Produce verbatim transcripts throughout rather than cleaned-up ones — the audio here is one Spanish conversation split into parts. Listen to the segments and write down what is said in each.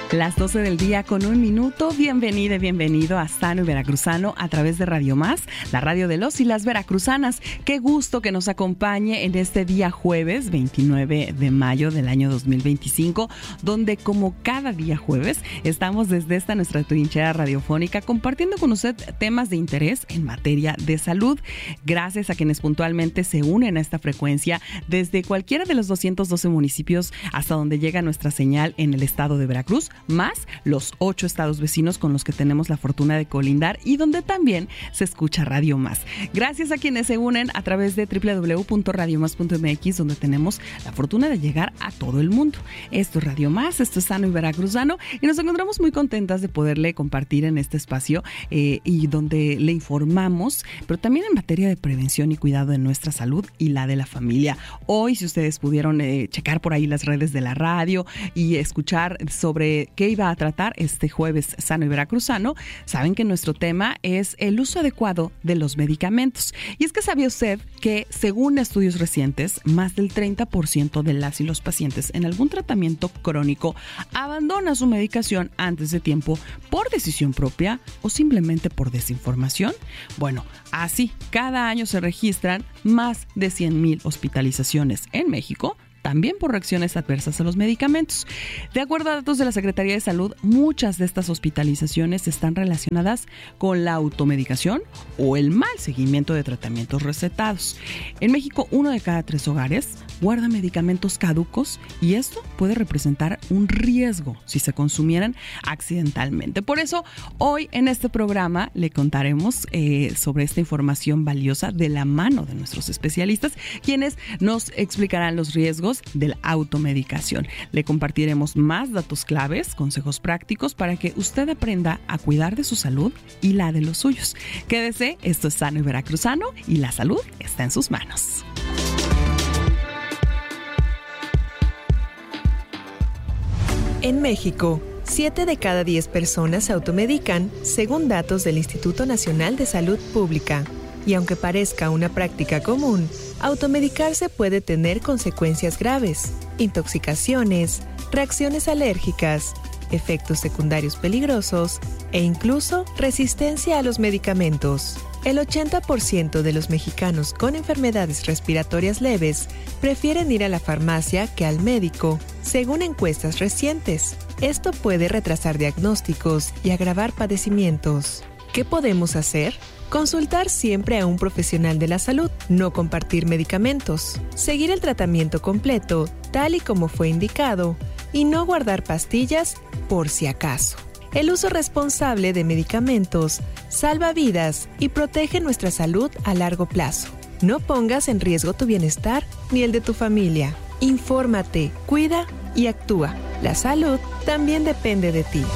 Las doce del día con un minuto. Bienvenida, bienvenido a Sano y Veracruzano a través de Radio Más, la radio de los y las veracruzanas. Qué gusto que nos acompañe en este día jueves veintinueve de mayo del año dos mil veinticinco, donde como cada día jueves estamos desde esta nuestra trinchera radiofónica compartiendo con usted temas de interés en materia de salud. Gracias a quienes puntualmente se unen a esta frecuencia desde cualquiera de los doscientos doce municipios hasta donde llega nuestra señal en el estado de Veracruz, más los ocho estados vecinos con los que tenemos la fortuna de colindar y donde también se escucha Radio Más. Gracias a quienes se unen a través de doble u doble u doble u punto radio más punto m x, donde tenemos la fortuna de llegar a todo el mundo. Esto es Radio Más, esto es Sano y Veracruzano, y nos encontramos muy contentas de poderle compartir en este espacio eh, y donde le informamos, pero también en materia de prevención y cuidado de nuestra salud y la de la familia. Hoy, si ustedes pudieron eh, checar por ahí las redes de la radio y escuchar sobre qué iba a tratar este jueves Sano y Veracruzano, saben que nuestro tema es el uso adecuado de los medicamentos. Y es que ¿sabía usted que, según estudios recientes, más del treinta por ciento de las y los pacientes en algún tratamiento crónico abandona su medicación antes de tiempo por decisión propia o simplemente por desinformación? Bueno, así, cada año se registran más de cien mil hospitalizaciones en México, también por reacciones adversas a los medicamentos. De acuerdo a datos de la Secretaría de Salud, muchas de estas hospitalizaciones están relacionadas con la automedicación o el mal seguimiento de tratamientos recetados. En México, uno de cada tres hogares guarda medicamentos caducos y esto puede representar un riesgo si se consumieran accidentalmente. Por eso, hoy en este programa le contaremos eh, sobre esta información valiosa de la mano de nuestros especialistas, quienes nos explicarán los riesgos de la automedicación. Le compartiremos más datos claves, consejos prácticos para que usted aprenda a cuidar de su salud y la de los suyos. Quédese, esto es Sano y Veracruzano y la salud está en sus manos. En México, siete de cada diez personas se automedican, según datos del Instituto Nacional de Salud Pública. Y aunque parezca una práctica común, automedicarse puede tener consecuencias graves, intoxicaciones, reacciones alérgicas, efectos secundarios peligrosos e incluso resistencia a los medicamentos. El ochenta por ciento de los mexicanos con enfermedades respiratorias leves prefieren ir a la farmacia que al médico, según encuestas recientes. Esto puede retrasar diagnósticos y agravar padecimientos. ¿Qué podemos hacer? Consultar siempre a un profesional de la salud, no compartir medicamentos, seguir el tratamiento completo, tal y como fue indicado, y no guardar pastillas por si acaso. El uso responsable de medicamentos salva vidas y protege nuestra salud a largo plazo. No pongas en riesgo tu bienestar ni el de tu familia. Infórmate, cuida y actúa. La salud también depende de ti.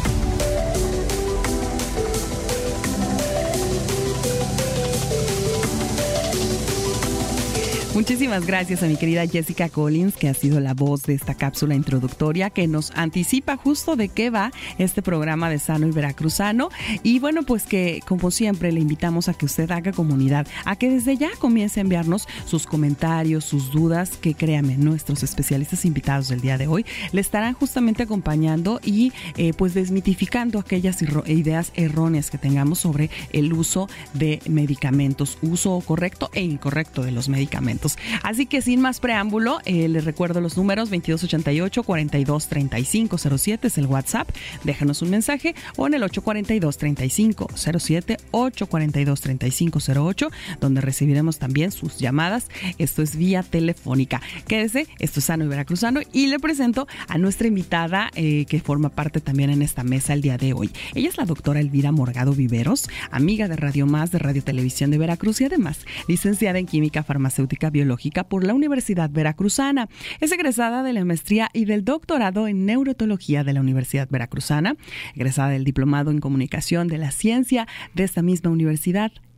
Muchísimas gracias a mi querida Jessica Collins, que ha sido la voz de esta cápsula introductoria que nos anticipa justo de qué va este programa de Sano y Veracruzano. Y bueno, pues que como siempre le invitamos a que usted haga comunidad, a que desde ya comience a enviarnos sus comentarios, sus dudas, que créame, nuestros especialistas invitados del día de hoy le estarán justamente acompañando y eh, pues desmitificando aquellas erro- ideas erróneas que tengamos sobre el uso de medicamentos, uso correcto e incorrecto de los medicamentos. Así que sin más preámbulo, eh, les recuerdo los números veintidós ochenta y ocho, cuarenta y dos, treinta y cinco cero siete es el WhatsApp. Déjanos un mensaje o en el ocho cuarenta y dos, treinta y cinco cero siete, ocho cuarenta y dos, treinta y cinco cero ocho, donde recibiremos también sus llamadas. Esto es vía telefónica. Quédese, esto es Sano y Veracruzano y le presento a nuestra invitada eh, que forma parte también en esta mesa el día de hoy. Ella es la doctora Elvira Morgado Viveros, amiga de Radio Más, de Radio Televisión de Veracruz y además licenciada en Química Farmacéutica Biológica por la Universidad Veracruzana. Es egresada de la maestría y del doctorado en Neurotología de la Universidad Veracruzana, egresada del Diplomado en Comunicación de la Ciencia de esta misma universidad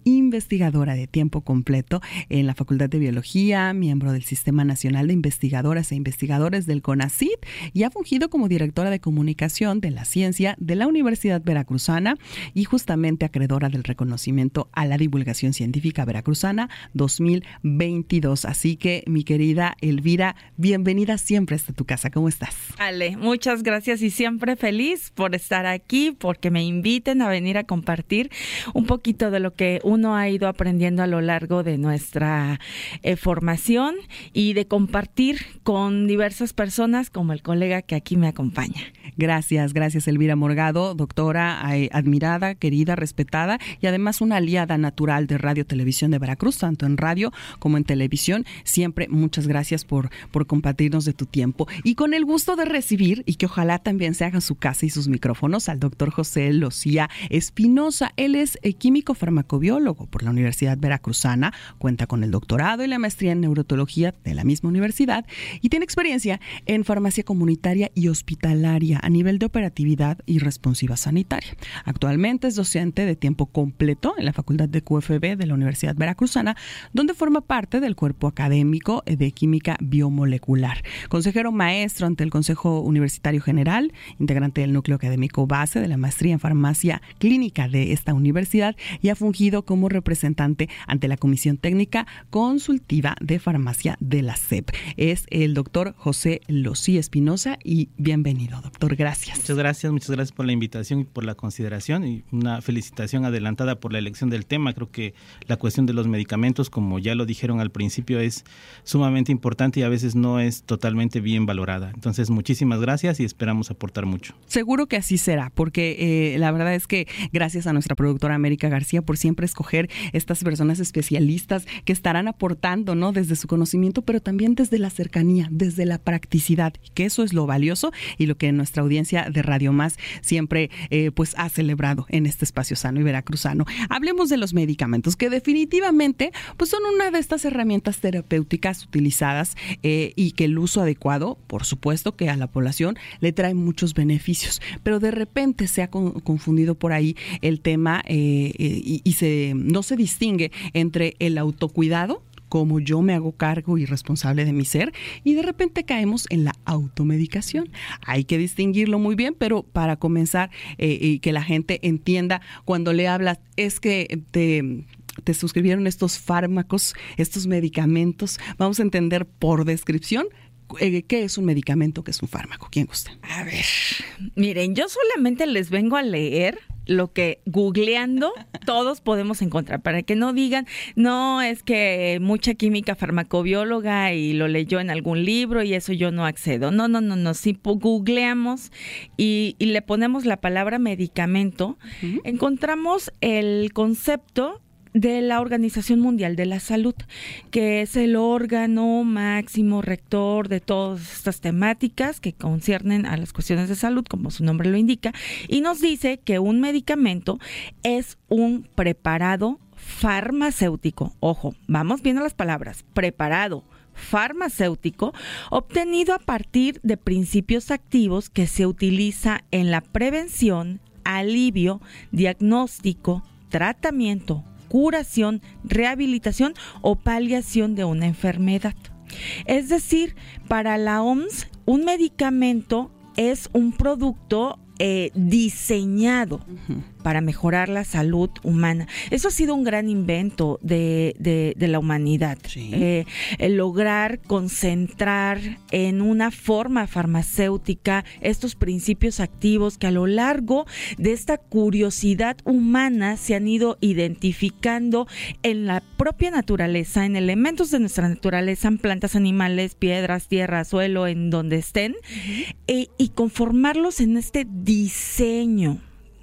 investigadora de tiempo completo en la Facultad de Biología, miembro del Sistema Nacional de Investigadoras e Investigadores del CONACYT y ha fungido como directora de comunicación de la ciencia de la Universidad Veracruzana y justamente acreedora del reconocimiento a la divulgación científica veracruzana dos mil veintidós. Así que, mi querida Elvira, bienvenida siempre hasta tu casa. ¿Cómo estás? Ale, muchas gracias y siempre feliz por estar aquí, porque me inviten a venir a compartir un poquito de lo que uno ha ido aprendiendo a lo largo de nuestra eh, formación y de compartir con diversas personas como el colega que aquí me acompaña. Gracias, gracias Elvira Morgado, doctora eh, admirada, querida, respetada y además una aliada natural de Radio Televisión de Veracruz, tanto en radio como en televisión. Siempre muchas gracias por, por compartirnos de tu tiempo y con el gusto de recibir y que ojalá también se haga su casa y sus micrófonos al doctor José Locía Espinosa. Él es eh, químico farmacobiólogo por la Universidad Veracruzana, cuenta con el doctorado y la maestría en neurotología de la misma universidad y tiene experiencia en farmacia comunitaria y hospitalaria a nivel de operatividad y responsiva sanitaria. Actualmente es docente de tiempo completo en la Facultad de Q F B de la Universidad Veracruzana, donde forma parte del cuerpo académico de química biomolecular. Consejero maestro ante el Consejo Universitario General, integrante del núcleo académico base de la maestría en farmacia clínica de esta universidad y ha fungido como representante ante la Comisión Técnica Consultiva de Farmacia de la S E P. Es el doctor José Locía Espinosa y bienvenido, doctor. Gracias. Muchas gracias, muchas gracias por la invitación y por la consideración y una felicitación adelantada por la elección del tema. Creo que la cuestión de los medicamentos, como ya lo dijeron al principio, es sumamente importante y a veces no es totalmente bien valorada. Entonces, muchísimas gracias y esperamos aportar mucho. Seguro que así será, porque eh, la verdad es que gracias a nuestra productora América García por siempre escoger estas personas especialistas que estarán aportando, ¿no? Desde su conocimiento, pero también desde la cercanía, desde la practicidad, que eso es lo valioso y lo que nuestra audiencia de Radio Más siempre eh, pues ha celebrado en este espacio sano y veracruzano. Hablemos de los medicamentos, que definitivamente pues son una de estas herramientas terapéuticas utilizadas eh, y que el uso adecuado, por supuesto que a la población le trae muchos beneficios, pero de repente se ha con, confundido por ahí el tema eh, eh, y, y se, no se distingue entre el autocuidado, como yo me hago cargo y responsable de mi ser, y de repente caemos en la automedicación. Hay que distinguirlo muy bien, pero para comenzar eh, y que la gente entienda, cuando le hablas, es que te... te suscribieron estos fármacos, estos medicamentos, vamos a entender por descripción eh, qué es un medicamento, qué es un fármaco. ¿Quién gusta? A ver, miren, yo solamente les vengo a leer lo que googleando todos podemos encontrar, para que no digan, no, es que mucha química farmacobióloga y lo leyó en algún libro y eso yo no accedo. No, no, no, no, si googleamos y, y le ponemos la palabra medicamento, uh-huh. encontramos el concepto de la Organización Mundial de la Salud, que es el órgano máximo rector de todas estas temáticas que conciernen a las cuestiones de salud, como su nombre lo indica, y nos dice que un medicamento es un preparado farmacéutico. Ojo, vamos viendo las palabras, preparado farmacéutico, obtenido a partir de principios activos que se utiliza en la prevención, alivio, diagnóstico, tratamiento, curación, rehabilitación o paliación de una enfermedad. Es decir, para la O M S, un medicamento es un producto eh, diseñado uh-huh. para mejorar la salud humana. Eso ha sido un gran invento de, de, de la humanidad. Sí. Eh, el lograr concentrar en una forma farmacéutica estos principios activos que a lo largo de esta curiosidad humana se han ido identificando en la propia naturaleza, en elementos de nuestra naturaleza, en plantas, animales, piedras, tierra, suelo, en donde estén, uh-huh. eh, y conformarlos en este diseño.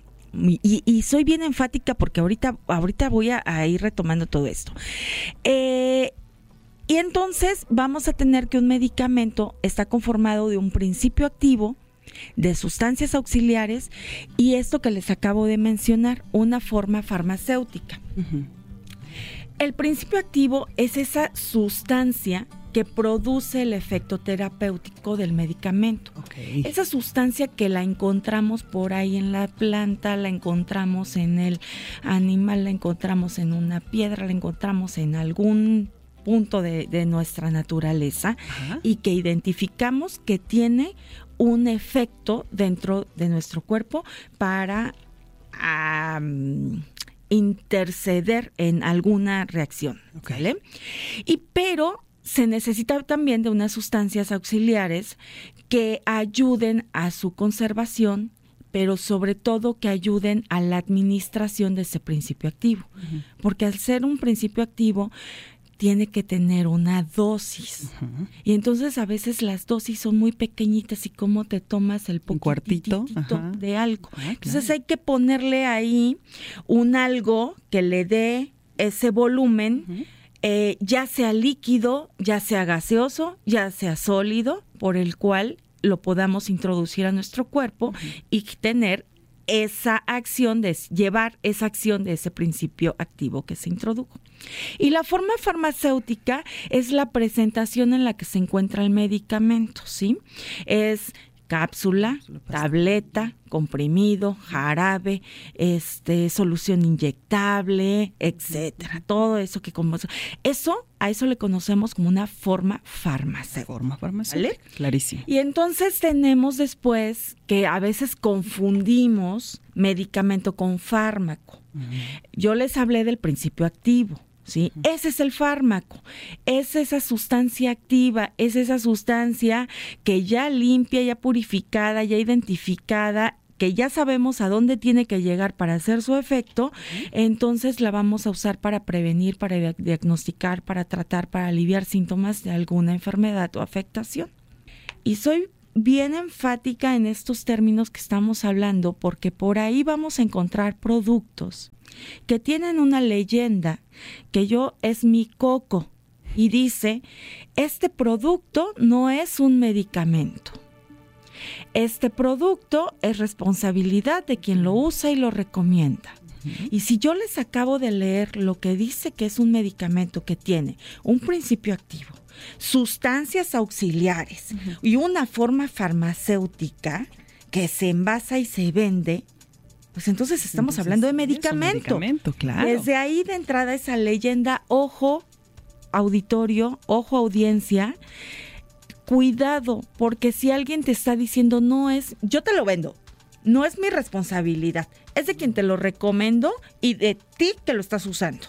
Y, y soy bien enfática porque ahorita, ahorita voy a, a ir retomando todo esto. Eh, y entonces vamos a tener que un medicamento está conformado de un principio activo, de sustancias auxiliares y esto que les acabo de mencionar, una forma farmacéutica. Uh-huh. El principio activo es esa sustancia que produce el efecto terapéutico del medicamento. Okay. Esa sustancia que la encontramos por ahí en la planta, la encontramos en el animal, la encontramos en una piedra, la encontramos en algún punto de, de nuestra naturaleza. Ajá. Y que identificamos que tiene un efecto dentro de nuestro cuerpo para um, interceder en alguna reacción. Okay. ¿Vale? Y pero se necesita también de unas sustancias auxiliares que ayuden a su conservación, pero sobre todo que ayuden a la administración de ese principio activo. Uh-huh. Porque al ser un principio activo, tiene que tener una dosis. Uh-huh. Y entonces a veces las dosis son muy pequeñitas y cómo te tomas el cuartito de algo. Ah, entonces claro. hay que ponerle ahí un algo que le dé ese volumen, uh-huh. eh, ya sea líquido, ya sea gaseoso, ya sea sólido, por el cual lo podamos introducir a nuestro cuerpo, uh-huh. y tener esa acción, de llevar esa acción de ese principio activo que se introdujo. Y la forma farmacéutica es la presentación en la que se encuentra el medicamento, ¿sí? Es cápsula, tableta, comprimido, jarabe, este, solución inyectable, etcétera. Todo eso que como eso a eso le conocemos como una forma farmacéutica. Forma farmacéutica, ¿vale? Clarísimo. Y entonces tenemos después que a veces confundimos medicamento con fármaco. Uh-huh. Yo les hablé del principio activo. ¿Sí? Uh-huh. Ese es el fármaco, es esa sustancia activa, es esa sustancia que ya limpia, ya purificada, ya identificada, que ya sabemos a dónde tiene que llegar para hacer su efecto, uh-huh. Entonces la vamos a usar para prevenir, para diagnosticar, para tratar, para aliviar síntomas de alguna enfermedad o afectación. Y soy bien enfática en estos términos que estamos hablando porque por ahí vamos a encontrar productos que tienen una leyenda que yo es mi coco y dice, este producto no es un medicamento. Este producto es responsabilidad de quien lo usa y lo recomienda. Uh-huh. Y si yo les acabo de leer lo que dice que es un medicamento que tiene un principio activo, sustancias auxiliares, uh-huh. y una forma farmacéutica que se envasa y se vende, pues entonces estamos entonces, hablando de medicamento. medicamento, claro. Desde ahí de entrada esa leyenda, ojo auditorio, ojo audiencia, cuidado, porque si alguien te está diciendo no es, yo te lo vendo, no es mi responsabilidad, es de quien te lo recomiendo y de ti que lo estás usando.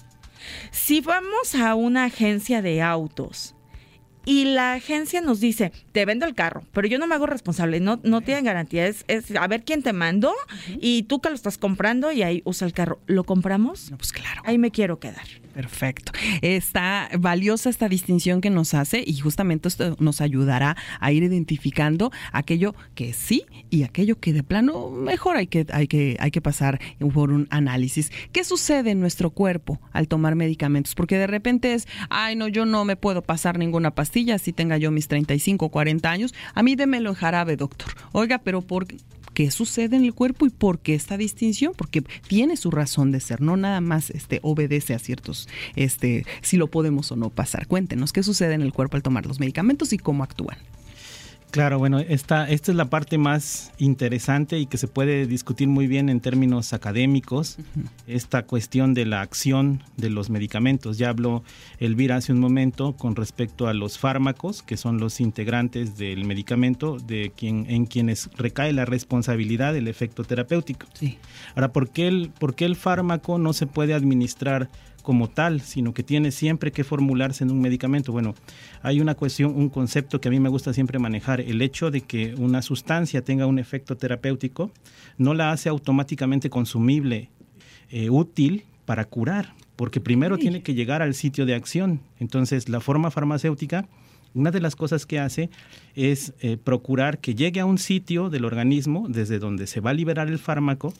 Si vamos a una agencia de autos y la agencia nos dice, te vendo el carro, pero yo no me hago responsable, no, no tiene garantía, es, es a ver quién te mandó, uh-huh. y tú que lo estás comprando y ahí usa el carro, ¿lo compramos? No, pues claro. Ahí me quiero quedar. Perfecto. Está valiosa esta distinción que nos hace y justamente esto nos ayudará a ir identificando aquello que sí y aquello que de plano mejor hay que, hay que, hay que pasar por un análisis. ¿Qué sucede en nuestro cuerpo al tomar medicamentos? Porque de repente es, ay no, yo no me puedo pasar ninguna pastilla si tenga yo mis treinta y cinco, cuarenta años. A mí démelo en jarabe, doctor. Oiga, pero ¿por qué? ¿Qué sucede en el cuerpo y por qué esta distinción? Porque tiene su razón de ser, no nada más este, obedece a ciertos, este, si lo podemos o no pasar. Cuéntenos, ¿qué sucede en el cuerpo al tomar los medicamentos y cómo actúan? Claro, bueno, esta, esta es la parte más interesante y que se puede discutir muy bien en términos académicos, uh-huh. esta cuestión de la acción de los medicamentos. Ya habló Elvira hace un momento con respecto a los fármacos, que son los integrantes del medicamento, de quien, en quienes recae la responsabilidad del efecto terapéutico. Sí. Ahora, ¿por qué el, por qué el fármaco no se puede administrar como tal, sino que tiene siempre que formularse en un medicamento? Bueno, hay una cuestión, un concepto que a mí me gusta siempre manejar. El hecho de que una sustancia tenga un efecto terapéutico no la hace automáticamente consumible, eh, útil para curar, porque primero sí. tiene que llegar al sitio de acción. Entonces, la forma farmacéutica, una de las cosas que hace es eh, procurar que llegue a un sitio del organismo desde donde se va a liberar el fármaco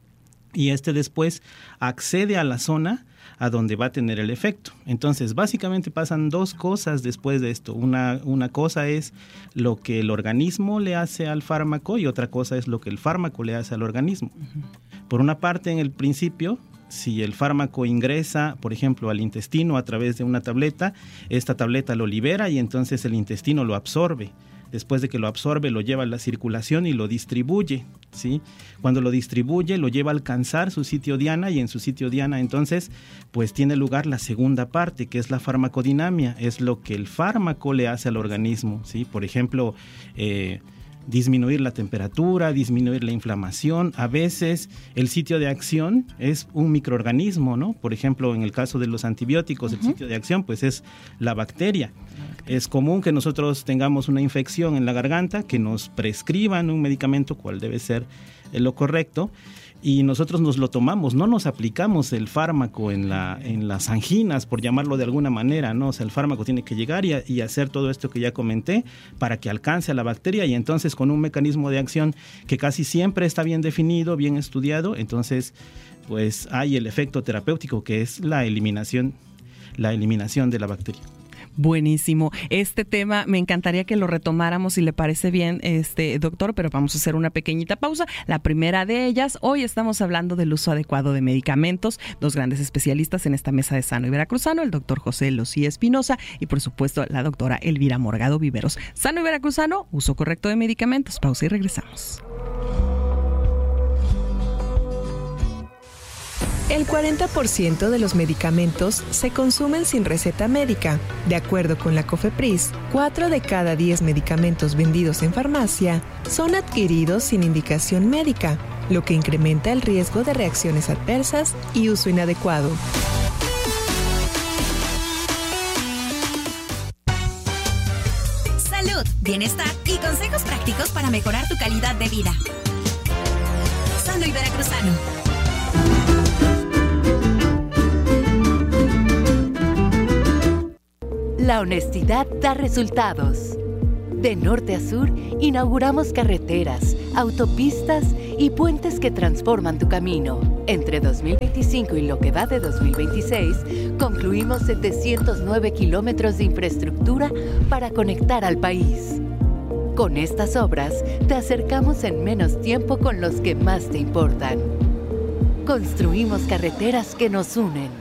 y este después accede a la zona a donde va a tener el efecto. Entonces, básicamente pasan dos cosas después de esto. Una, una cosa es lo que el organismo le hace al fármaco y otra cosa es lo que el fármaco le hace al organismo. Uh-huh. Por una parte, en el principio, si el fármaco ingresa, por ejemplo, al intestino a través de una tableta, esta tableta lo libera y entonces el intestino lo absorbe. Después de que lo absorbe, lo lleva a la circulación y lo distribuye, ¿sí? Cuando lo distribuye, lo lleva a alcanzar su sitio diana y en su sitio diana entonces pues tiene lugar la segunda parte, que es la farmacodinamia, es lo que el fármaco le hace al organismo, ¿sí? Por ejemplo, eh, disminuir la temperatura, disminuir la inflamación. A veces el sitio de acción es un microorganismo, ¿no? Por ejemplo, en el caso de los antibióticos, uh-huh. el sitio de acción pues es la bacteria. Es común que nosotros tengamos una infección en la garganta, que nos prescriban un medicamento, cual debe ser lo correcto, y nosotros nos lo tomamos, no nos aplicamos el fármaco en, la, en las anginas, por llamarlo de alguna manera, ¿no? O sea, el fármaco tiene que llegar y, y hacer todo esto que ya comenté para que alcance a la bacteria y entonces con un mecanismo de acción que casi siempre está bien definido, bien estudiado, entonces pues hay el efecto terapéutico que es la eliminación, la eliminación de la bacteria. Buenísimo. Este tema me encantaría que lo retomáramos si le parece bien, este doctor, pero vamos a hacer una pequeñita pausa. La primera de ellas, hoy estamos hablando del uso adecuado de medicamentos. Dos grandes especialistas en esta mesa de Sano y Veracruzano, el doctor José Losí Espinosa y por supuesto la doctora Elvira Morgado Viveros. Sano y Veracruzano, uso correcto de medicamentos. Pausa y regresamos. El cuarenta por ciento de los medicamentos se consumen sin receta médica. De acuerdo con la COFEPRIS, cuatro de cada diez medicamentos vendidos en farmacia son adquiridos sin indicación médica, lo que incrementa el riesgo de reacciones adversas y uso inadecuado. Salud, bienestar y consejos prácticos para mejorar tu calidad de vida. Sano y Veracruzano. La honestidad da resultados. De norte a sur, inauguramos carreteras, autopistas y puentes que transforman tu camino. Entre dos mil veinticinco y lo que va de dos mil veintiséis, concluimos setecientos nueve kilómetros de infraestructura para conectar al país. Con estas obras, te acercamos en menos tiempo con los que más te importan. Construimos carreteras que nos unen.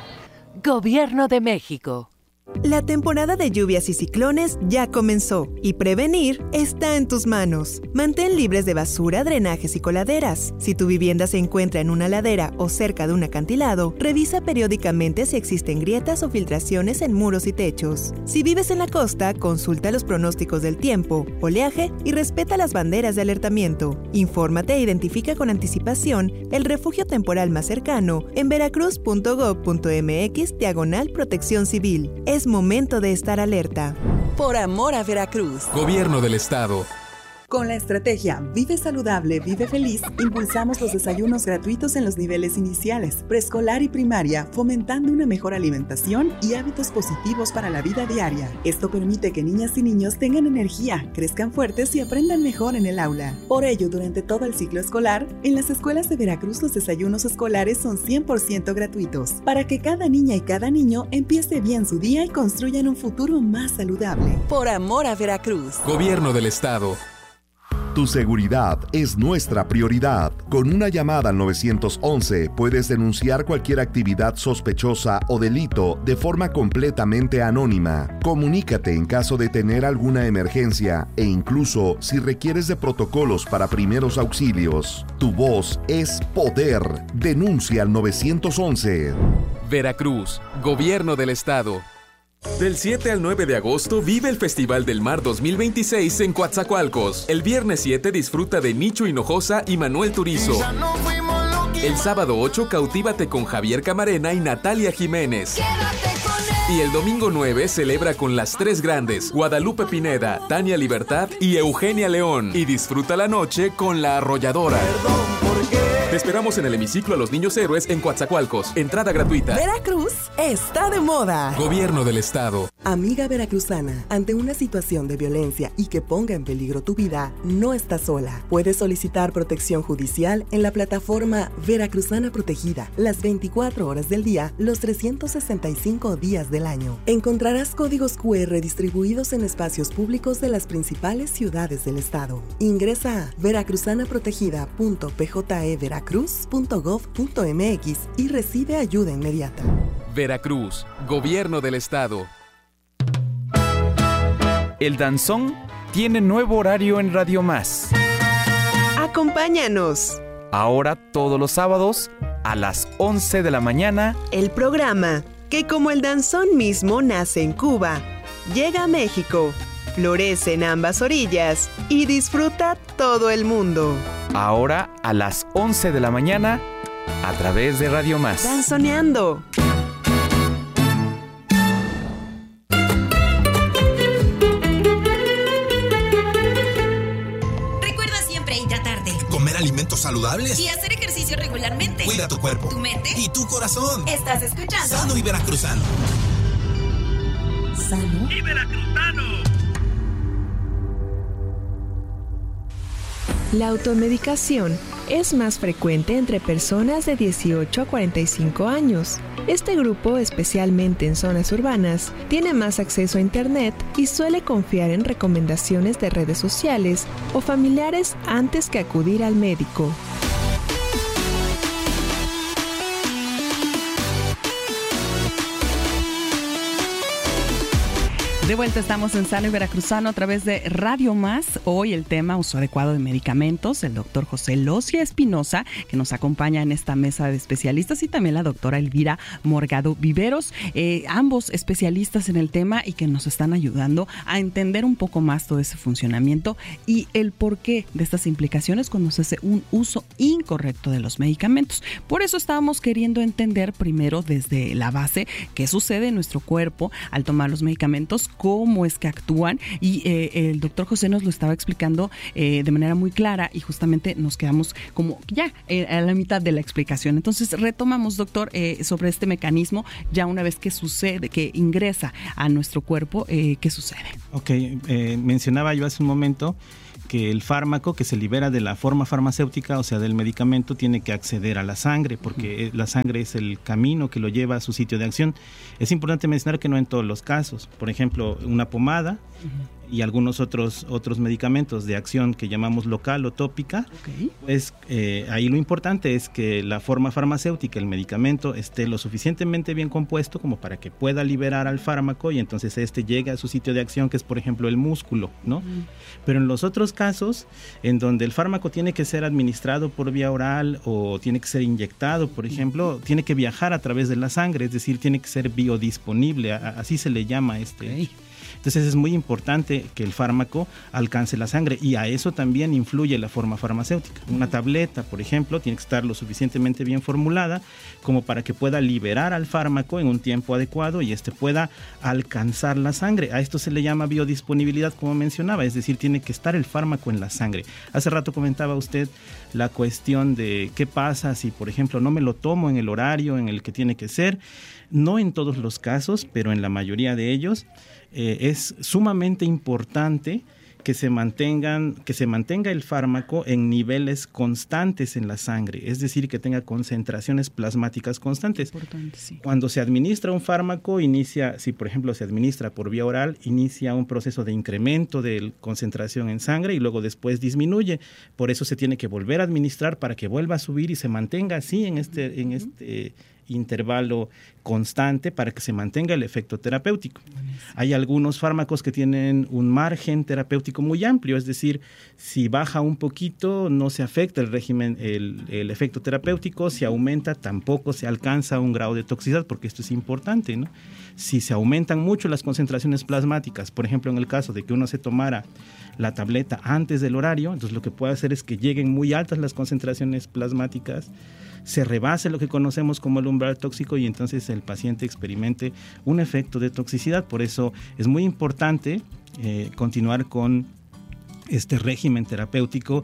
Gobierno de México. La temporada de lluvias y ciclones ya comenzó y prevenir está en tus manos. Mantén libres de basura, drenajes y coladeras. Si tu vivienda se encuentra en una ladera o cerca de un acantilado, revisa periódicamente si existen grietas o filtraciones en muros y techos. Si vives en la costa, consulta los pronósticos del tiempo, oleaje y respeta las banderas de alertamiento. Infórmate e identifica con anticipación el refugio temporal más cercano en veracruz punto gob punto mx diagonal protección civil. Es momento de estar alerta. Por amor a Veracruz. Gobierno del Estado. Con la estrategia Vive Saludable, Vive Feliz, impulsamos los desayunos gratuitos en los niveles iniciales, preescolar y primaria, fomentando una mejor alimentación y hábitos positivos para la vida diaria. Esto permite que niñas y niños tengan energía, crezcan fuertes y aprendan mejor en el aula. Por ello, durante todo el ciclo escolar, en las escuelas de Veracruz los desayunos escolares son cien por ciento gratuitos, para que cada niña y cada niño empiece bien su día y construyan un futuro más saludable. Por amor a Veracruz. Gobierno del Estado. Tu seguridad es nuestra prioridad. Con una llamada al nueve once puedes denunciar cualquier actividad sospechosa o delito de forma completamente anónima. Comunícate en caso de tener alguna emergencia e incluso si requieres de protocolos para primeros auxilios. Tu voz es poder. Denuncia al nueve once. Veracruz, Gobierno del Estado. Del siete al nueve de agosto vive el Festival del Mar dos mil veintiséis en Coatzacoalcos. El viernes siete disfruta de Nicho Hinojosa y Manuel Turizo. El sábado ocho cautívate con Javier Camarena y Natalia Jiménez. Y el domingo nueve celebra con las tres grandes, Guadalupe Pineda, Tania Libertad y Eugenia León. Y disfruta la noche con La Arrolladora. Te esperamos en el hemiciclo a los Niños Héroes en Coatzacoalcos. Entrada gratuita. Veracruz está de moda. Gobierno del Estado. Amiga veracruzana, ante una situación de violencia y que ponga en peligro tu vida, no estás sola. Puedes solicitar protección judicial en la plataforma Veracruzana Protegida, las veinticuatro horas del día, los trescientos sesenta y cinco días del año. Encontrarás códigos cu erre distribuidos en espacios públicos de las principales ciudades del estado. Ingresa a veracruzana protegida punto p j e veracruz punto gov punto m x y recibe ayuda inmediata. Veracruz, Gobierno del Estado. El danzón tiene nuevo horario en Radio Más. Acompáñanos. Ahora todos los sábados a las once de la mañana. El programa, que como el danzón mismo nace en Cuba, llega a México, florece en ambas orillas y disfruta todo el mundo. Ahora a las once de la mañana a través de Radio Más. Danzoneando. Alimentos saludables y hacer ejercicio regularmente. Cuida tu cuerpo, tu mente y tu corazón. Estás escuchando Sano y Veracruzano. Sano y Veracruzano. La automedicación es más frecuente entre personas de dieciocho a cuarenta y cinco años. Este grupo, especialmente en zonas urbanas, tiene más acceso a Internet y suele confiar en recomendaciones de redes sociales o familiares antes que acudir al médico. De vuelta estamos en Sano y Veracruzano a través de Radio Más. Hoy el tema uso adecuado de medicamentos. El doctor José Locia Espinosa, que nos acompaña en esta mesa de especialistas, y también la doctora Elvira Morgado Viveros, eh, ambos especialistas en el tema y que nos están ayudando a entender un poco más todo ese funcionamiento y el porqué de estas implicaciones cuando se hace un uso incorrecto de los medicamentos. Por eso estábamos queriendo entender primero desde la base qué sucede en nuestro cuerpo al tomar los medicamentos, cómo es que actúan, y eh, el doctor José nos lo estaba explicando eh, de manera muy clara y justamente nos quedamos como ya eh, a la mitad de la explicación. Entonces retomamos, doctor, eh, sobre este mecanismo ya una vez que sucede, que ingresa a nuestro cuerpo, eh, ¿qué sucede? Ok, eh, mencionaba yo hace un momento que el fármaco que se libera de la forma farmacéutica, o sea, del medicamento, tiene que acceder a la sangre, porque uh-huh. la sangre es el camino que lo lleva a su sitio de acción. Es importante mencionar que no en todos los casos. Por ejemplo, una pomada uh-huh. y algunos otros, otros medicamentos de acción que llamamos local o tópica, okay. pues eh, ahí lo importante es que la forma farmacéutica, el medicamento, esté lo suficientemente bien compuesto como para que pueda liberar al fármaco y entonces este llegue a su sitio de acción, que es, por ejemplo, el músculo, ¿no? Uh-huh. Pero en los otros casos, en donde el fármaco tiene que ser administrado por vía oral o tiene que ser inyectado, por ejemplo, tiene que viajar a través de la sangre, es decir, tiene que ser biodisponible, así se le llama este. Okay. Entonces es muy importante que el fármaco alcance la sangre y a eso también influye la forma farmacéutica. Una tableta, por ejemplo, tiene que estar lo suficientemente bien formulada como para que pueda liberar al fármaco en un tiempo adecuado y este pueda alcanzar la sangre. A esto se le llama biodisponibilidad, como mencionaba, es decir, tiene que estar el fármaco en la sangre. Hace rato comentaba usted la cuestión de qué pasa si, por ejemplo, no me lo tomo en el horario en el que tiene que ser. No en todos los casos, pero en la mayoría de ellos, eh, es sumamente importante que se mantengan, que se mantenga el fármaco en niveles constantes en la sangre, es decir, que tenga concentraciones plasmáticas constantes. Importante, sí. Cuando se administra un fármaco, inicia, si por ejemplo se administra por vía oral, inicia un proceso de incremento de concentración en sangre y luego después disminuye. Por eso se tiene que volver a administrar para que vuelva a subir y se mantenga así en este, en este intervalo constante para que se mantenga el efecto terapéutico. Buenísimo. Hay algunos fármacos que tienen un margen terapéutico muy amplio, es decir, si baja un poquito no se afecta el régimen, el, el efecto terapéutico, si aumenta tampoco se alcanza un grado de toxicidad, porque esto es importante, ¿no? Si se aumentan mucho las concentraciones plasmáticas, por ejemplo, en el caso de que uno se tomara la tableta antes del horario, entonces lo que puede hacer es que lleguen muy altas las concentraciones plasmáticas, se rebase lo que conocemos como el umbral tóxico y entonces el paciente experimente un efecto de toxicidad. Por eso es muy importante eh, continuar con este régimen terapéutico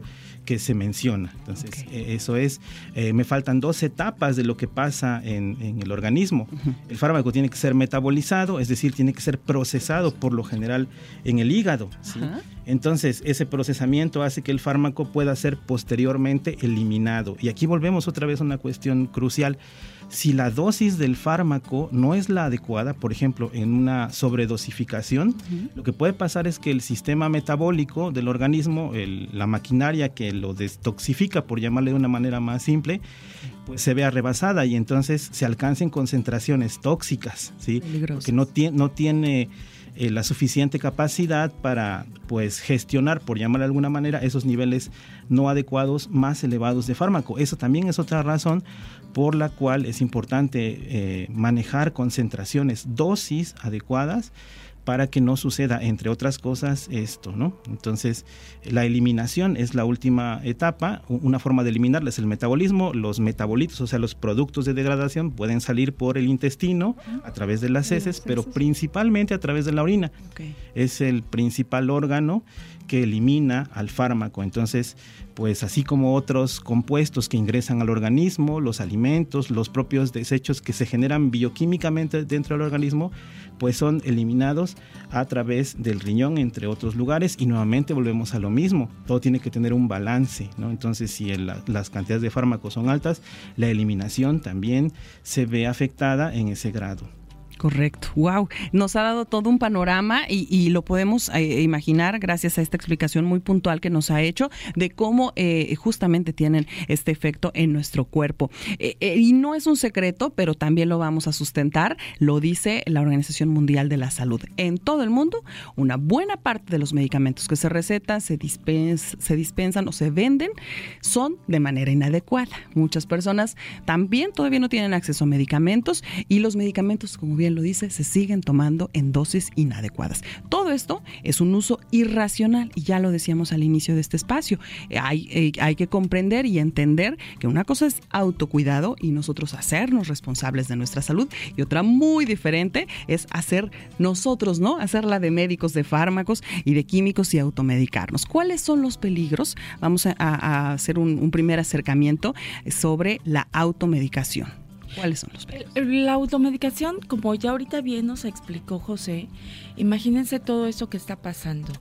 que se menciona. Entonces, okay. eh, eso es, eh, me faltan dos etapas de lo que pasa en, en el organismo. Uh-huh. El fármaco tiene que ser metabolizado, es decir, tiene que ser procesado por lo general en el hígado, ¿sí? Uh-huh. Entonces, ese procesamiento hace que el fármaco pueda ser posteriormente eliminado. Y aquí volvemos otra vez a una cuestión crucial. Si la dosis del fármaco no es la adecuada, por ejemplo, en una sobredosificación, uh-huh. lo que puede pasar es que el sistema metabólico del organismo, el, la maquinaria que lo detoxifica, por llamarle de una manera más simple, pues se vea rebasada y entonces se alcancen concentraciones tóxicas, ¿sí? Porque no, tie- no tiene eh, la suficiente capacidad para pues gestionar, por llamarle de alguna manera, esos niveles no adecuados más elevados de fármaco. Eso también es otra razón por la cual es importante eh, manejar concentraciones, dosis adecuadas para que no suceda, entre otras cosas, esto, ¿no? Entonces, la eliminación es la última etapa. Una forma de eliminarla es el metabolismo. Los metabolitos, o sea, los productos de degradación, pueden salir por el intestino a través de las heces, pero principalmente a través de la orina. Okay. Es el principal órgano que elimina al fármaco. Entonces, pues así como otros compuestos que ingresan al organismo, los alimentos, los propios desechos que se generan bioquímicamente dentro del organismo, pues son eliminados a través del riñón, entre otros lugares, y nuevamente volvemos a lo mismo. Todo tiene que tener un balance, ¿no? Entonces, si el, las cantidades de fármacos son altas, la eliminación también se ve afectada en ese grado. Correcto, wow, nos ha dado todo un panorama y, y lo podemos eh, imaginar gracias a esta explicación muy puntual que nos ha hecho de cómo eh, justamente tienen este efecto en nuestro cuerpo. Eh, eh, y no es un secreto, pero también lo vamos a sustentar, lo dice la Organización Mundial de la Salud. En todo el mundo, una buena parte de los medicamentos que se recetan, se, dispens, se dispensan o se venden son de manera inadecuada. Muchas personas también todavía no tienen acceso a medicamentos y los medicamentos, como bien lo dice, se siguen tomando en dosis inadecuadas. Todo esto es un uso irracional y ya lo decíamos al inicio de este espacio. Hay, eh, hay que comprender y entender que una cosa es autocuidado y nosotros hacernos responsables de nuestra salud y otra muy diferente es hacer nosotros, ¿no? Hacerla de médicos, de fármacos y de químicos y automedicarnos. ¿Cuáles son los peligros? Vamos a, a hacer un, un primer acercamiento sobre la automedicación. ¿Cuáles son los peligros? La automedicación, como ya ahorita bien nos explicó José, imagínense todo eso que está pasando.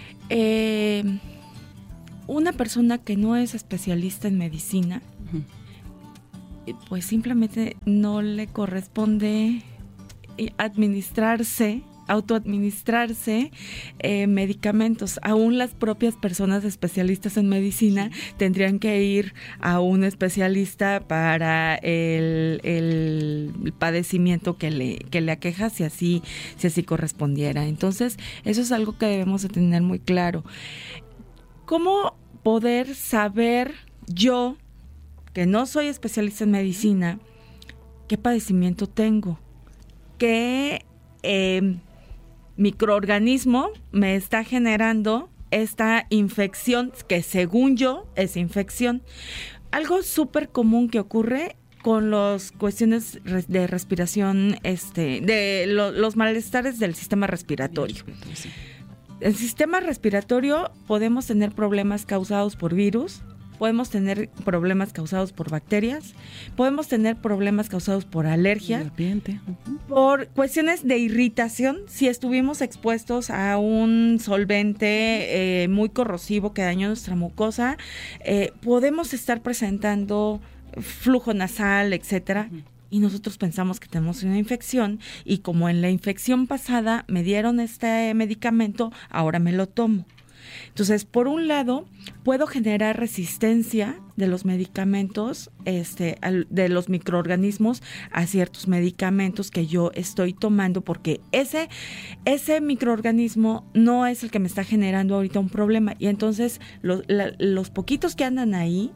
Eh, una persona que no es especialista en medicina, uh-huh. pues simplemente no le corresponde administrarse autoadministrarse eh, medicamentos. Aún las propias personas especialistas en medicina tendrían que ir a un especialista para el, el padecimiento que le, que le aqueja, si así, si así correspondiera. Entonces, eso es algo que debemos de tener muy claro. ¿Cómo poder saber yo, que no soy especialista en medicina, qué padecimiento tengo? ¿Qué eh, microorganismo me está generando esta infección que según yo es infección? Algo súper común que ocurre con las cuestiones de respiración, este, de lo, los malestares del sistema respiratorio. El sistema respiratorio podemos tener problemas causados por virus, podemos tener problemas causados por bacterias, podemos tener problemas causados por alergia, uh-huh. por cuestiones de irritación, si estuvimos expuestos a un solvente eh, muy corrosivo que dañó nuestra mucosa, eh, podemos estar presentando flujo nasal, etcétera, uh-huh. y nosotros pensamos que tenemos una infección y como en la infección pasada me dieron este medicamento, ahora me lo tomo. Entonces, por un lado, puedo generar resistencia de los medicamentos, este, al, de los microorganismos a ciertos medicamentos que yo estoy tomando, porque ese, ese microorganismo no es el que me está generando ahorita un problema. Y entonces, lo, la, los poquitos que andan ahí,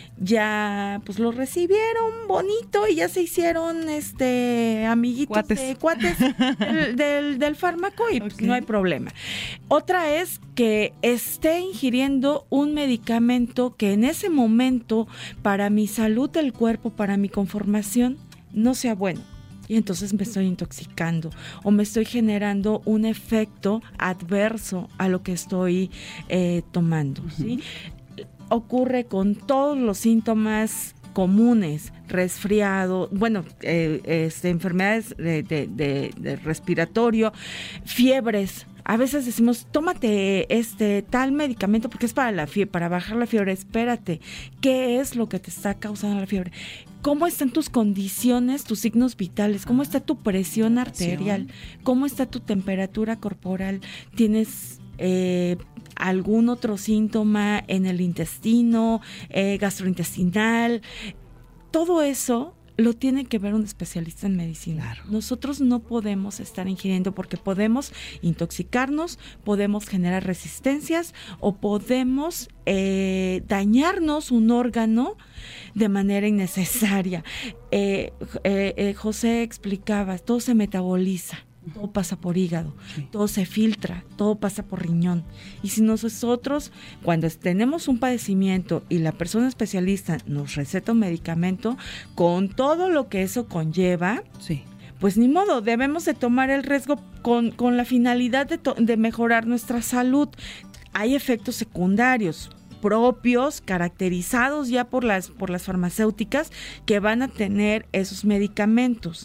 ya pues lo recibieron bonito y ya se hicieron este amiguitos cuates, de, cuates del, del, del fármaco y pues okay. no hay problema. Otra es que esté ingiriendo un medicamento que en ese momento para mi salud del cuerpo, para mi conformación, no sea bueno. Y entonces me estoy intoxicando o me estoy generando un efecto adverso a lo que estoy eh, tomando, ¿sí? ocurre con todos los síntomas comunes, resfriado, bueno, eh, este, enfermedades de, de, de, de respiratorio, fiebres. A veces decimos, tómate este tal medicamento porque es para la fiebre, para bajar la fiebre. Espérate, ¿qué es lo que te está causando la fiebre? ¿Cómo están tus condiciones, tus signos vitales? ¿Cómo está tu presión arterial? ¿Cómo está tu temperatura corporal? ¿Tienes eh, algún otro síntoma en el intestino, eh, gastrointestinal? Todo eso lo tiene que ver un especialista en medicina. Claro. Nosotros no podemos estar ingiriendo porque podemos intoxicarnos, podemos generar resistencias o podemos eh, dañarnos un órgano de manera innecesaria. Eh, eh, eh, José explicaba, todo se metaboliza. Todo pasa por hígado, sí. Todo se filtra, todo pasa por riñón. Y si nosotros, cuando tenemos un padecimiento y la persona especialista nos receta un medicamento, con todo lo que eso conlleva, sí. Pues ni modo, debemos de tomar el riesgo con, con la finalidad de, to- de mejorar nuestra salud. Hay efectos secundarios propios, caracterizados ya por las, por las farmacéuticas que van a tener esos medicamentos.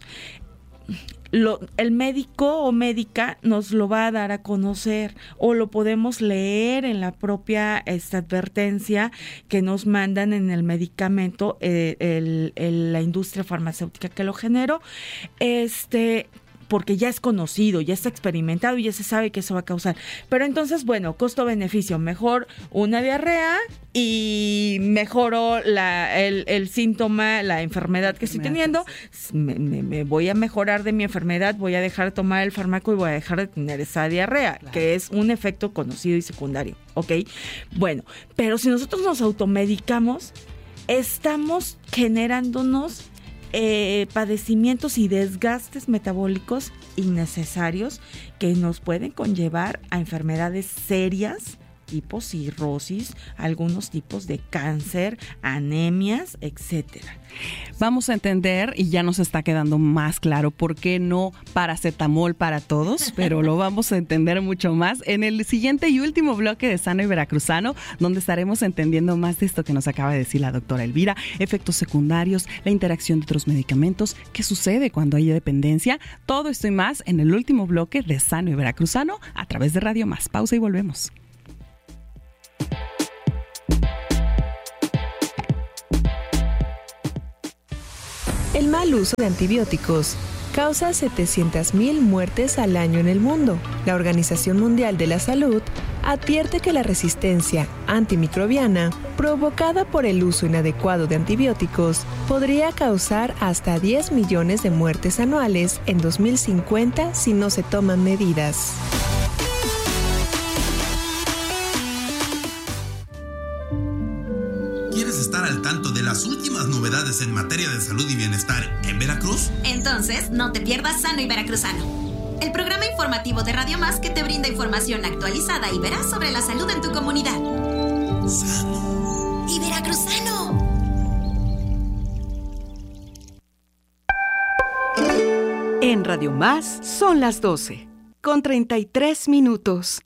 Lo, el médico o médica nos lo va a dar a conocer o lo podemos leer en la propia esta advertencia que nos mandan en el medicamento, eh, el, el, la industria farmacéutica que lo generó, este... porque ya es conocido, ya está experimentado y ya se sabe que eso va a causar. Pero entonces, bueno, costo-beneficio, mejor una diarrea y mejoro la, el, el síntoma, la enfermedad que estoy teniendo, me, me, me voy a mejorar de mi enfermedad, voy a dejar de tomar el fármaco y voy a dejar de tener esa diarrea, claro. Que es un efecto conocido y secundario, ¿ok? Bueno, pero si nosotros nos automedicamos, estamos generándonos Eh, padecimientos y desgastes metabólicos innecesarios que nos pueden conllevar a enfermedades serias tipo cirrosis, algunos tipos de cáncer, anemias, etcétera. Vamos a entender, y ya nos está quedando más claro por qué no paracetamol para todos, pero lo vamos a entender mucho más en el siguiente y último bloque de Sano y Veracruzano, donde estaremos entendiendo más de esto que nos acaba de decir la doctora Elvira, efectos secundarios, la interacción de otros medicamentos, qué sucede cuando hay dependencia, todo esto y más en el último bloque de Sano y Veracruzano a través de Radio Más. Pausa y volvemos. El mal uso de antibióticos causa setecientas mil muertes al año en el mundo. La Organización Mundial de la Salud advierte que la resistencia antimicrobiana provocada por el uso inadecuado de antibióticos podría causar hasta diez millones de muertes anuales en dos mil cincuenta si no se toman medidas. ¿Quieres estar al tanto de las últimas novedades en materia de salud y bienestar en Veracruz? Entonces, no te pierdas Sano y Veracruzano, el programa informativo de Radio Más que te brinda información actualizada y veraz sobre la salud en tu comunidad. Sano y Veracruzano. En Radio Más son las doce, con treinta y tres minutos.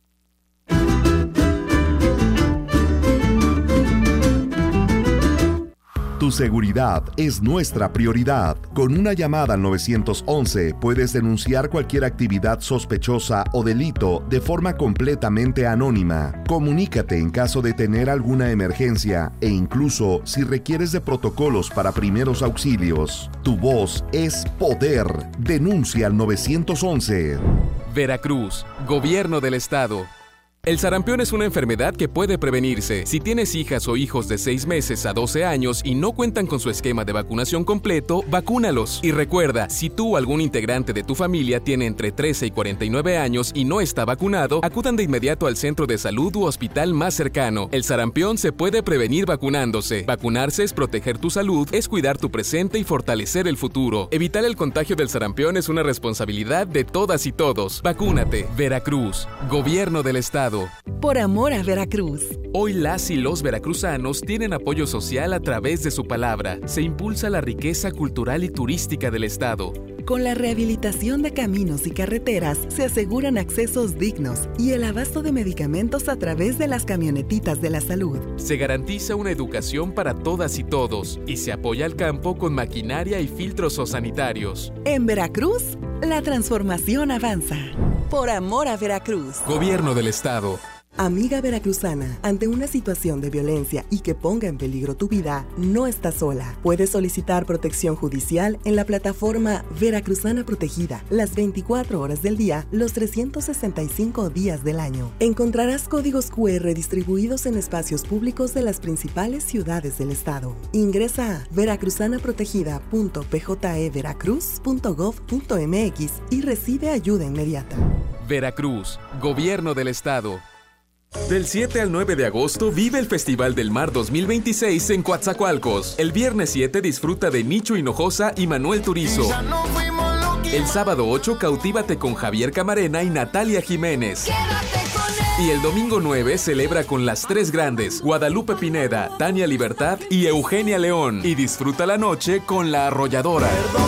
Tu seguridad es nuestra prioridad. Con una llamada al nueve once puedes denunciar cualquier actividad sospechosa o delito de forma completamente anónima. Comunícate en caso de tener alguna emergencia e incluso si requieres de protocolos para primeros auxilios. Tu voz es poder. Denuncia al nueve once. Veracruz, Gobierno del Estado. El sarampión es una enfermedad que puede prevenirse. Si tienes hijas o hijos de seis meses a doce años y no cuentan con su esquema de vacunación completo, vacúnalos. Y recuerda, si tú o algún integrante de tu familia tiene entre trece y cuarenta y nueve años y no está vacunado, acudan de inmediato al centro de salud u hospital más cercano. El sarampión se puede prevenir vacunándose. Vacunarse es proteger tu salud, es cuidar tu presente y fortalecer el futuro. Evitar el contagio del sarampión es una responsabilidad de todas y todos. Vacúnate. Veracruz, Gobierno del Estado. Estado. Por amor a Veracruz. Hoy las y los veracruzanos tienen apoyo social a través de su palabra. Se impulsa la riqueza cultural y turística del Estado. Con la rehabilitación de caminos y carreteras se aseguran accesos dignos y el abasto de medicamentos a través de las camionetitas de la salud. Se garantiza una educación para todas y todos y se apoya al campo con maquinaria y filtros sanitarios. En Veracruz, la transformación avanza. Por amor a Veracruz. Gobierno del Estado. Amiga veracruzana, ante una situación de violencia y que ponga en peligro tu vida, no estás sola. Puedes solicitar protección judicial en la plataforma Veracruzana Protegida, las veinticuatro horas del día, los trescientos sesenta y cinco días del año. Encontrarás códigos cu erre distribuidos en espacios públicos de las principales ciudades del estado. Ingresa a veracruzanaprotegida punto p j e veracruz punto gov punto m x y recibe ayuda inmediata. Veracruz, Gobierno del Estado. Del siete al nueve de agosto vive el Festival del Mar dos mil veintiséis en Coatzacoalcos. El viernes siete disfruta de Nicho Hinojosa y Manuel Turizo. El sábado ocho cautívate con Javier Camarena y Natalia Jiménez. Y el domingo nueve celebra con las tres grandes, Guadalupe Pineda, Tania Libertad y Eugenia León. Y disfruta la noche con La Arrolladora.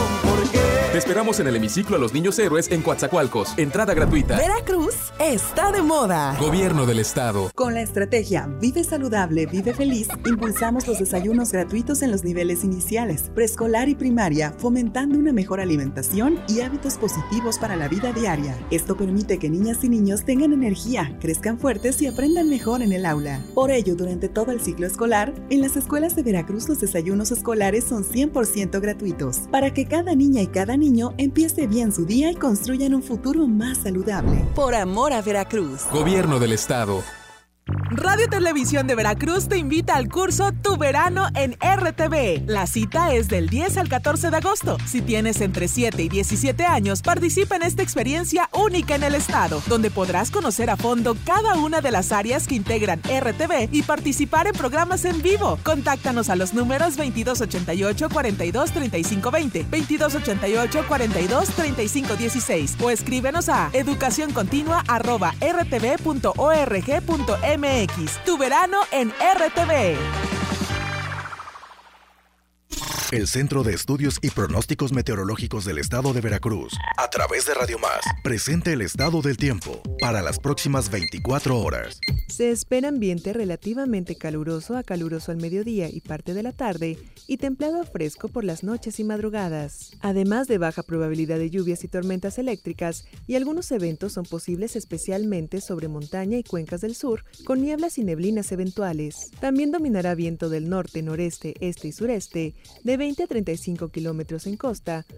Te esperamos en el hemiciclo a los Niños Héroes en Coatzacoalcos. Entrada gratuita. Veracruz está de moda. Gobierno del Estado. Con la estrategia Vive Saludable, Vive Feliz, impulsamos los desayunos gratuitos en los niveles iniciales, preescolar y primaria, fomentando una mejor alimentación y hábitos positivos para la vida diaria. Esto permite que niñas y niños tengan energía, crezcan fuertes y aprendan mejor en el aula. Por ello, durante todo el ciclo escolar, en las escuelas de Veracruz los desayunos escolares son cien por ciento gratuitos, para que cada niña y cada niño empiece bien su día y construyan un futuro más saludable. Por amor a Veracruz. Gobierno del Estado. Radio Televisión de Veracruz te invita al curso Tu Verano en R T V. La cita es del diez al catorce de agosto. Si tienes entre siete y diecisiete años, participa en esta experiencia única en el estado, donde podrás conocer a fondo cada una de las áreas que integran R T V y participar en programas en vivo. Contáctanos a los números veintidós ochenta y ocho, cuarenta y dos, treinta y cinco veinte, veintidós ochenta y ocho, cuarenta y dos, treinta y cinco dieciséis o escríbenos a educacioncontinua arroba r t v punto org punto m x. Tu verano en R T V. El Centro de Estudios y Pronósticos Meteorológicos del Estado de Veracruz, a través de Radio Más, presenta el estado del tiempo para las próximas veinticuatro horas. Se espera ambiente relativamente caluroso a caluroso al mediodía y parte de la tarde, y templado a fresco por las noches y madrugadas. Además de baja probabilidad de lluvias y tormentas eléctricas, y algunos eventos son posibles especialmente sobre montaña y cuencas del sur, con nieblas y neblinas eventuales. También dominará viento del norte, noreste, este y sureste, de veinte a treinta y cinco kilómetros en costa,